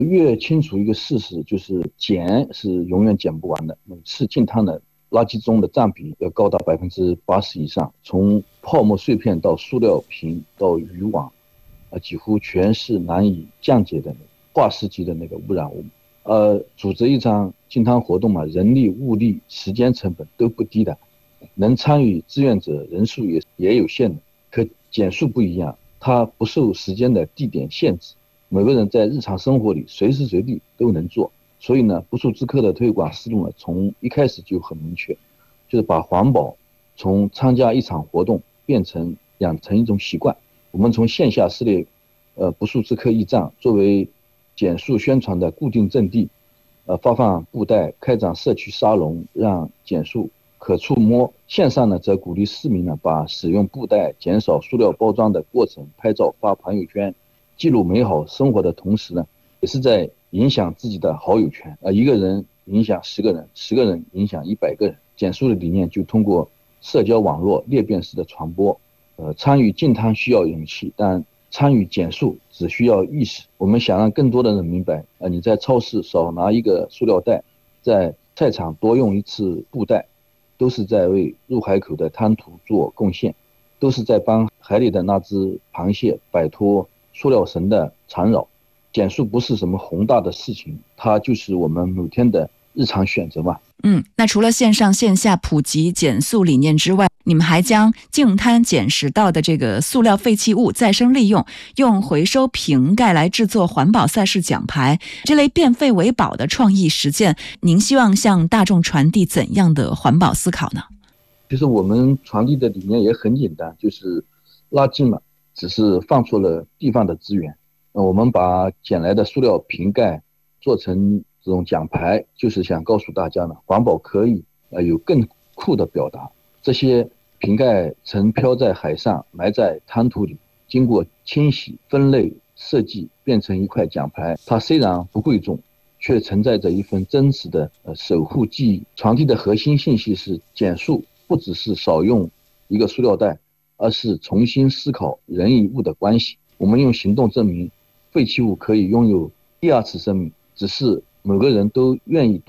越清楚一个事实，就是捡是永远捡不完的，每次进滩的垃圾中的占比要高达80%以上，从泡沫碎片到塑料瓶到渔网，几乎全是难以降解的化石级的那个污染物。组织一场净滩活动嘛，人力、物力、时间成本都不低的，能参与志愿者人数也有限的。可减速不一样，它不受时间的地点限制，每个人在日常生活里随时随地都能做。所以呢，不速之客的推广思路呢，从一开始就很明确，就是把环保从参加一场活动变成养成一种习惯。我们从线下设立不速之客驿站作为减速宣传的固定阵地，发放布袋，开展社区沙龙，让减速可触摸。线上呢，则鼓励市民呢把使用布袋、减少塑料包装的过程拍照发朋友圈，记录美好生活的同时呢，也是在影响自己的好友圈。一个人影响10个人，10个人影响100个人。减速的理念就通过社交网络裂变式的传播。参与净滩需要勇气，但参与减速只需要意识。我们想让更多的人明白，你在超市少拿一个塑料袋，在菜场多用一次布袋，都是在为入海口的滩涂做贡献，都是在帮海里的那只螃蟹摆脱塑料绳的缠绕。减速不是什么宏大的事情，它就是我们每天的日常选择嘛。 那除了线上线下普及减速理念之外，你们还将净滩捡拾到的这个塑料废弃物再生利用，用回收瓶盖来制作环保赛事奖牌，这类变废为宝的创意实践，您希望向大众传递怎样的环保思考呢？ 其实我们传递的理念也很简单，就是垃圾嘛，只是放错了地方的资源。我们把捡来的塑料瓶盖做成这种奖牌，就是想告诉大家呢，环保可以有更酷的表达。这些瓶盖曾漂在海上，埋在滩涂里，经过清洗、分类、设计，变成一块奖牌。它虽然不贵重，却承载着一份真实的守护记忆。传递的核心信息是：减速不只是少用一个塑料袋，而是重新思考人与物的关系。我们用行动证明，废弃物可以拥有第二次生命，只是每个人都愿意